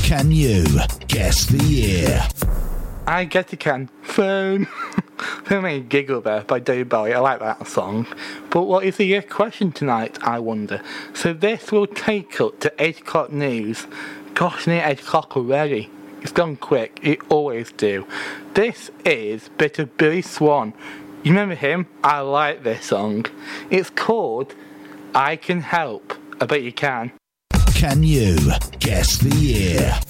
Can you guess the year? I guess you can. Phone. That made me giggle there by Dave Bowie. I like that song. But what is the year question tonight, I wonder? So this will take up to 8 o'clock news. Gosh, near 8 o'clock already. It's gone quick. It always do. This is a bit of Billy Swan. You remember him? I like this song. It's called I Can Help. I bet you can. Can you guess the year?